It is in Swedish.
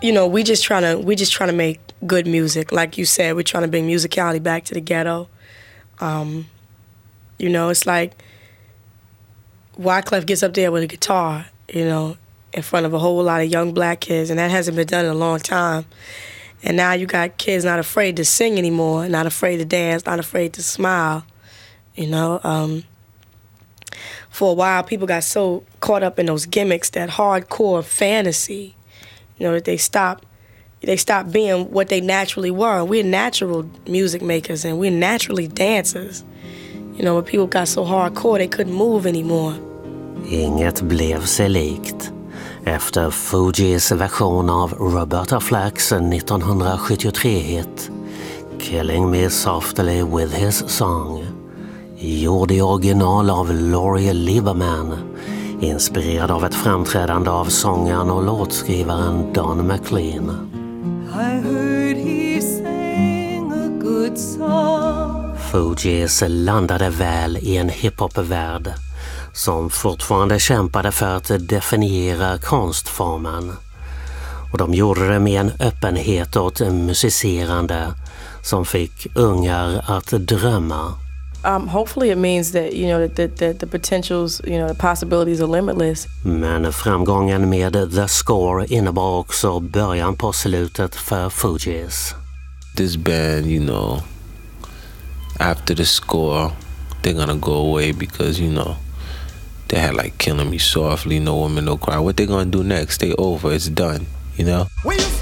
you know, we just trying to make good music. Like you said, we're trying to bring musicality back to the ghetto. You know, it's like Wyclef gets up there with a guitar, you know, in front of a whole lot of young black kids, and that hasn't been done in a long time. And now you got kids not afraid to sing anymore, not afraid to dance, not afraid to smile, you know. For a while, people got so caught up in those gimmicks, that hardcore fantasy, you know, that they stopped being what they naturally were. We're natural music makers, and we're naturally dancers. You know, but people got so hardcore they couldn't move anymore. Inget blev sig likt. Efter Fugees version av Roberta Flack's 1973-hit Killing Me Softly With His Song, gjord i original av Laurie Lieberman, inspirerad av ett framträdande av sångaren och låtskrivaren Don McLean. I heard he sang a good song. Fugees landade väl i en hiphop-värld som fortfarande kämpade för att definiera konstformen. Och de gjorde det med en öppenhet åt musicerande som fick ungar att drömma. Hopefully it means that, you know, that the potentials, you know, the possibilities are limitless. Men framgången med The Score innebar också början på slutet för Fugees. This band, you know, after The Score, they're gonna go away because, you know, they had like Killing Me Softly, No Woman, No Cry. What they gonna do next? They over, it's done, you know?